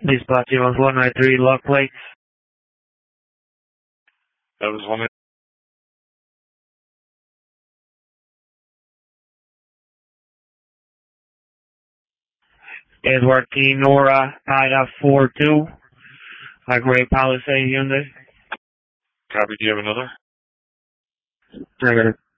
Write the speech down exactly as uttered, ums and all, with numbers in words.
Dispatch was one nine three, lock plates. That was one. Edward T. Nora, Ida four two, a Gray Palisade Hyundai. Copy, do you have another? Negative.